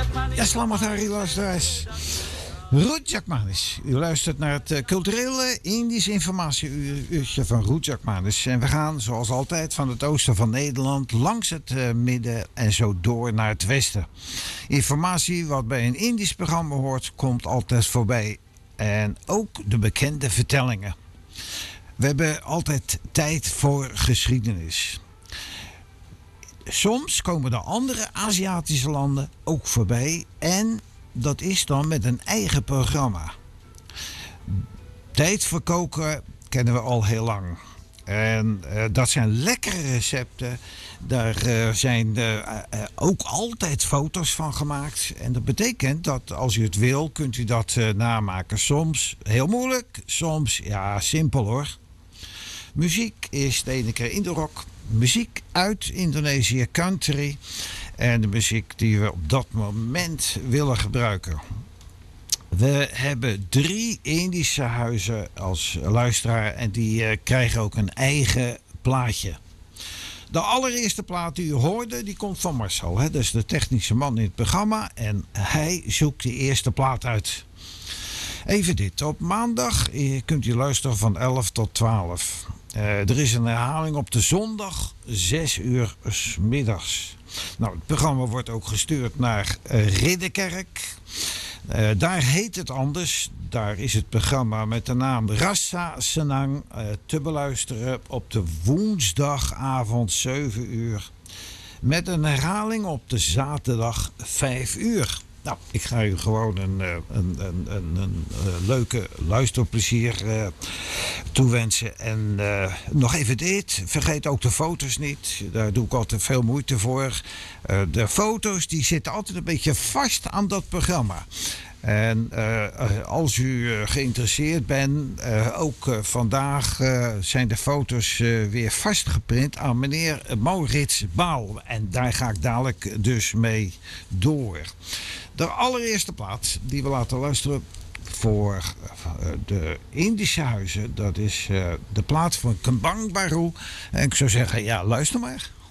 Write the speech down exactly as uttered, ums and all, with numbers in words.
Ja, selamat hari luisteraars. Rujak Manis. U luistert naar het uh, culturele Indisch informatieuurtje van Rujak Manis. En we gaan zoals altijd van het oosten van Nederland langs het uh, midden en zo door naar het westen. Informatie wat bij een Indisch programma hoort, komt altijd voorbij. En ook de bekende vertellingen. We hebben altijd tijd voor geschiedenis. Soms komen de andere Aziatische landen ook voorbij en dat is dan met een eigen programma. Tijd voor koken kennen we al heel lang. En uh, dat zijn lekkere recepten. Daar uh, zijn uh, uh, ook altijd foto's van gemaakt. En dat betekent dat als u het wil, kunt u dat uh, namaken. Soms heel moeilijk, soms ja, simpel hoor. Muziek is de ene keer Indo-rock. Muziek uit Indonesië, country. En de muziek die we op dat moment willen gebruiken. We hebben drie Indische huizen als luisteraar. En die uh, krijgen ook een eigen plaatje. De allereerste plaat die u hoorde, die komt van Marcel. Hè? Dat is de technische man in het programma. En hij zoekt de eerste plaat uit. Even dit. Op maandag kunt u luisteren van elf tot twaalf. Uh, er is een herhaling op de zondag, zes uur 's middags. Nou, het programma wordt ook gestuurd naar uh, Ridderkerk. Uh, daar heet het anders. Daar is het programma met de naam Rasa Senang uh, te beluisteren op de woensdagavond zeven uur. Met een herhaling op de zaterdag vijf uur. Nou, ik ga u gewoon een, een, een, een, een, een leuke luisterplezier uh, toewensen. En uh, nog even dit. Vergeet ook de foto's niet. Daar doe ik altijd veel moeite voor. Uh, de foto's die zitten altijd een beetje vast aan dat programma. En uh, als u uh, geïnteresseerd bent, uh, ook uh, vandaag uh, zijn de foto's uh, weer vastgeprint aan meneer Maurits Baal. En daar ga ik dadelijk dus mee door. De allereerste plaat die we laten luisteren voor uh, de Indische huizen, dat is uh, de plaat van Kembang Baru. En ik zou zeggen, ja, luister maar.